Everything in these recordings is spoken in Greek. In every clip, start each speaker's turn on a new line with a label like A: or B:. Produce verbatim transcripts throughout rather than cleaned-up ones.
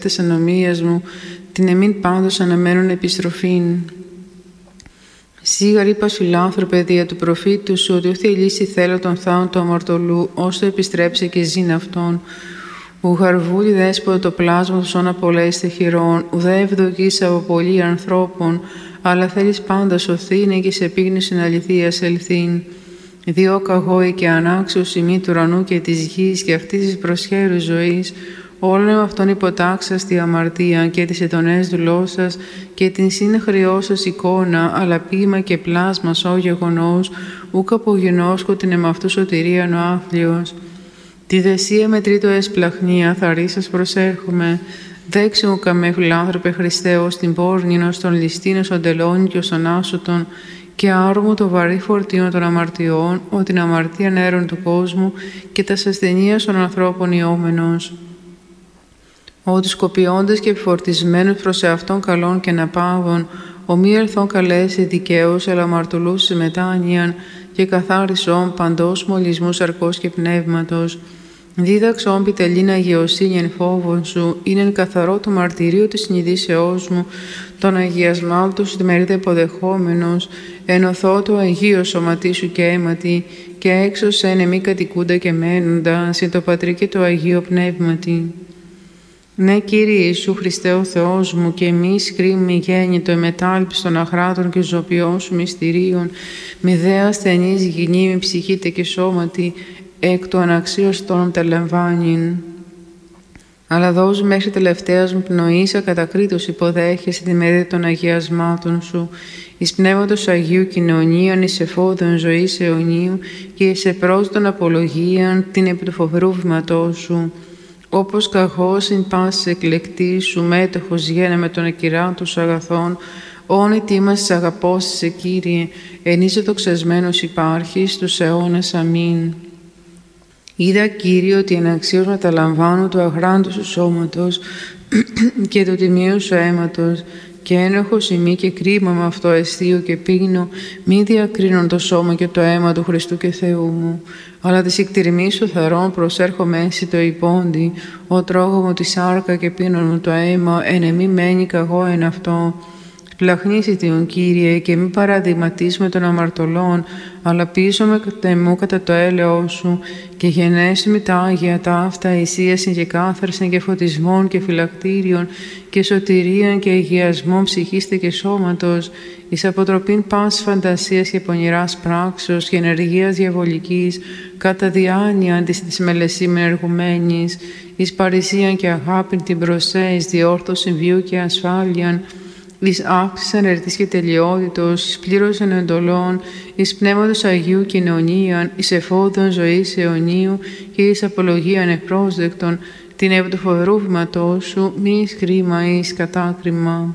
A: της ανομίας μου, την εμήν πάντως αναμένουν επιστροφήν. Σίγαρ είπας φιλάνθρωπε δια του προφήτου σου, ότι ούθη λύσει θέλω τον θάον του αμαρτωλού, ώστε επιστρέψε και ζήν αυτόν. Ου χαρβούλη δέσποτο το πλάσμα του σώνα πολλές χειρών, ουδέ ευδοκείς από πολλοί ανθρώπων, αλλά θέλεις πάντα σωθήνε και σε πίγνωσιν αληθείας ελθήν. Διό καγόη και ανάξιο σημεί του ουρανού και της γης και αυτής της προσχέρου ζωής, όλων με αυτόν υποτάξας τη αμαρτία και τις ετονές δουλώσας και την συνεχρειό σας εικόνα, αλλά ποίημα και πλάσμα σώ γεγονός, ούκ απογενώσκω την εμαυτού σωτηρίαν ο άφλιος. Τη δεσία με τρίτο εσπλαχνία θαρή σας προσέρχομαι, δέξε μου καμέ φιλάνθρωπε Χριστέ ως την πόρνην, ως τον ληστήν, ως τον τελώνη και ως τον άσωτον, και άρμου το βαρύ φορτίο των αμαρτιών, ο την αμαρτία νέρων του κόσμου και τα ασθενείας των ανθρώπων ιόμενος. Ο τους κοπιώντες και επιφορτισμένους προς εαυτόν καλών και αναπαύων, ο μη ελθόν καλέσει δικαίους, αλλά αμαρτωλούς σε μετάνοιαν και καθάρισον παντός μολυσμού σαρκός και πνεύματος. Δίδαξον πιτελήν αγιοσύνη εν φόβον σου, είναι εν καθαρό το μαρτυρίο της συνειδήσεώς μου, τον αγιασμάτων του στη μερίδα υποδεχόμενος, ενωθώ το αγίο σωματί σου και αίματι, και έξω εν μη κατοικούντα και μένοντα, συν το Πατρί και το Αγίο Πνεύματι. Ναι, Κύριε Ιησού Χριστέ ο Θεός μου, και εμείς κρίμα γέννητο εμετάλειψη των αχράτων και ζωπιών σου μυστηρίων, μη δε ασθενής γυνή, μη ψυχήτε και σώματι, εκ του αναξίωστον τα λαμβάνειν. Αλλά δώσου μέχρι τελευταίας μου πνοής ακατακρίτως υποδέχεσαι τη μερίδα των αγιασμάτων σου, εις πνεύματος Αγίου κοινωνίαν, εις εφόδων ζωής αιωνίου και εις επρόσδον απολογίαν την επί του φοβερού βήματός σου. Όπως καχώς ειν πάσης εκλεκτής σου μέτοχος γένε με τον ακυράτο σου αγαθών, όν ετοίμασες αγαπώσεις σε Κύριε, ενίζε το ξεσμένος υπάρχεις τους αιώνας. Αμήν. Είδα, Κύριε, ότι εναξίως μεταλαμβάνω του αγράντου σου σώματος και του τιμίου σου αίματος, και ένοχος ημί και κρίμα με αυτό αισθείο και πίνω, μη διακρίνον το σώμα και το αίμα του Χριστού και Θεού μου, αλλά της εκτιρμής σου θαρών προσέρχομαι εσύ το υπόντι, ο τρώγω μου τη σάρκα και πίνον μου το αίμα, εν εμή μένει καγώ εν αυτό. Πλαχνίσι Τον Κύριε, και μη παραδειγματίσουμε των αμαρτωλών, αλλά πίσω με κατεμού κατά το έλεος σου, και γενέσου με τα Άγια ταύτα, εισίασιν και κάθαρσιν και φωτισμών και φυλακτήριων, και σωτηρίαν και αγιασμών ψυχίστε και σώματος, εις αποτροπήν πάσης φαντασίας και πονηράς πράξεως και ενεργείας διαβολικής, κατά διάνοια της της μελεσίμεν εργουμένης, εις παρησίαν και αγάπην την προσέ, εις διόρθωσιν βίου και ασφάλειαν, εις αύξησης ανερτής και τελειότητος, εις πλήρωσαν εντολών, εις πνεύματος Αγίου κοινωνίαν, εις εφόδων ζωής αιωνίου και εις απολογίαν ευπρόσδεκτον, την επί του φοβερού βήματός σου, μη εις κρίμα ή εις κατάκριμα.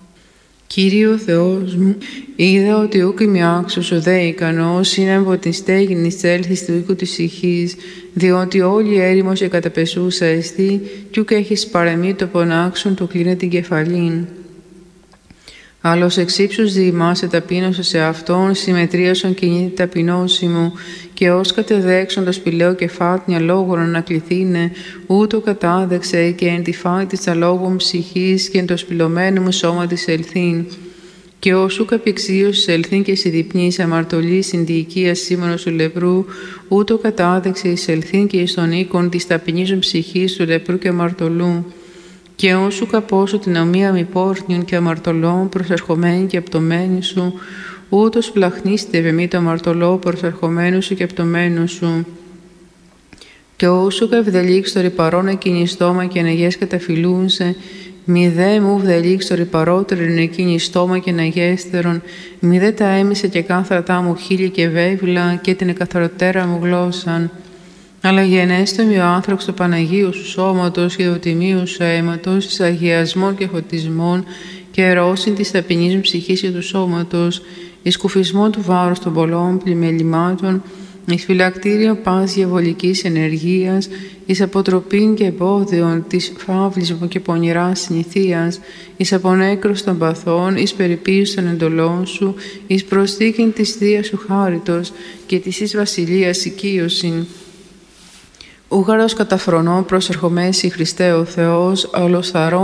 A: Κύριε ο Θεός μου, είδα ότι ούκ είμαι άξιος ο δε ικανός, είναι από την στέγην εις έλθεις του οίκου της ηχής, διότι όλη έρημος και καταπεσούσα εστί, κι ούκ έχεις παρεμεί το πονάξον του κλείνε την κεφαλήν. Αλλά ως εξύψους διημάσαι ταπείνωσε σε αυτόν, συμμετρίασον κινείται ταπεινώσιμο, και ως κατεδέξον το σπηλαίο κεφάτνια λόγων ανακληθήνε, ούτω κατάδεξε και εν τη φάη της αλόγων ψυχής και εν το σπηλωμένο μου σώμα της ελθύν. Και όσου καπηξίωσης ελθύν και συδιπνής αμαρτωλή συνδιοικία σήμανος του λεπρού, ούτω κατάδεξε εις ελθύν και εις τον οίκον της ταπεινίζων ψυχής του λεπρού και αμαρτωλού. Και όσου καπώσου την ομοία μη πόρνιων και αμαρτωλών προσερχομένη και απτωμένη σου, ούτως πλαχνίστε βεμή το αμαρτωλό προσερχομένου σου και απτωμένου σου. Και όσου καυδελίξ το ρηπαρόν εκείνη στόμα και αναγές καταφυλούνσε, μη δε μου βδελίξ το ρηπαρότερον εκείνη στόμα και αναγέστερον, μη δε τα έμισε και κάθρατά μου χείλη και βέβυλα και την εκαθαροτέρα μου γλώσσαν. Αλλά γενέστε με ο άνθρωπος του Παναγίου σου σώματος και του τιμίου σου αίματος, εις αγιασμών και φωτισμών και ερώσιν της ταπεινής μου ψυχής και του σώματος, εις κουφισμό του βάρους των πολλών πλημελημάτων, εις φυλακτήριο πας διαβολικής ενεργείας, εις αποτροπήν και εμπόδιον της φαύλης μου και πονηράς συνηθείας, εις απονέκρος των παθών, εις περιποίηση των εντολών σου, εις προσθήκην της Θείας σου χάριτος και της εις βασιλείας οικείωσιν. Ούγαρος καταφρονώ προσερχομέσι Χριστέ ο Θεός, ολοσθαρών